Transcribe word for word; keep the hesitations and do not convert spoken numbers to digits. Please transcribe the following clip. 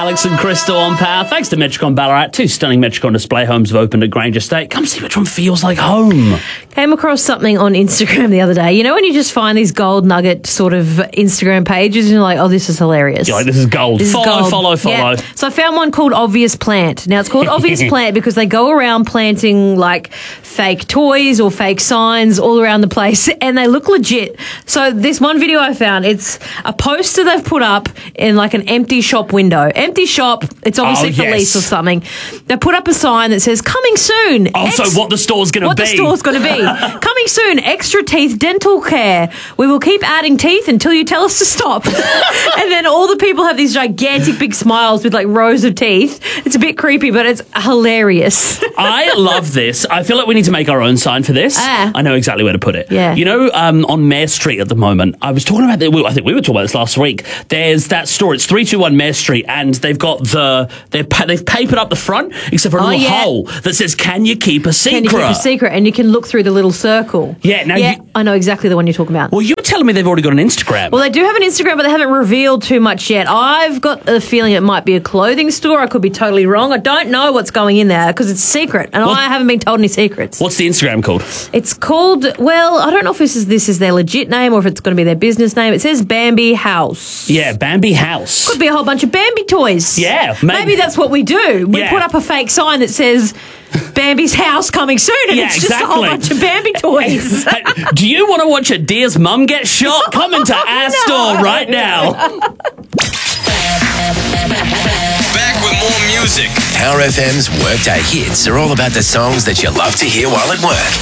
Alex and Crystal on Power. Thanks to Metricon Ballarat. Two stunning Metricon display homes have opened at Grange Estate. Come see which one feels like home. Came across something on Instagram the other day. You know when you just find these gold nugget sort of Instagram pages and you're like, oh, this is hilarious. You're like, this is gold. This follow, is gold. follow, follow, yeah. So I found one called Obvious Plant. Now, it's called Obvious Plant because they go around planting like fake toys or fake signs all around the place and they look legit. So this one video I found, it's a poster they've put up in like an empty shop window. Empty shop, it's obviously Oh, for yes. lease or something. They put up a sign that says, coming soon. Oh, so what the store's going to What be. the store's going to be. Coming soon, extra teeth dental care. We will keep adding teeth until you tell us to stop. And then all the people have these gigantic big smiles with like rows of teeth. It's a bit creepy, but it's hilarious. I love this. I feel like we need to make our own sign for this. Ah. I know exactly where to put it. Yeah. You know, um, on Mare Street at the moment, I was talking about, the, I think we were talking about this last week. There's that store, it's three two one Mare Street, and they've got the, they're, pa- they've papered up the front, except for a Oh, little yeah. hole that says, can you keep a secret? Can you keep a secret? And you can look through the little circle. Yeah, now yeah, you- I know exactly the one you're talking about. Well, you were telling me they've already got an Instagram. Well, they do have an Instagram, but they haven't revealed too much yet. I've got a feeling it might be a clothing store. I could be totally wrong. I don't know what's going in there because it's secret, and What? I haven't been told any secrets. What's the Instagram called? It's called, well, I don't know if this is this is their legit name or if it's going to be their business name. It says Bambi House. Yeah, Bambi House. Could be a whole bunch of Bambi toys. Yeah, maybe, maybe. that's what we do. We Yeah. put up a fake sign that says Bambi's house coming soon, and Yeah, it's just a whole exactly. bunch of Bambi toys. Hey, do you want to watch a deer's mum get shot? Come into our store right now. Back with more music. Power F M's Workday Hits are all about the songs that you love to hear while at work.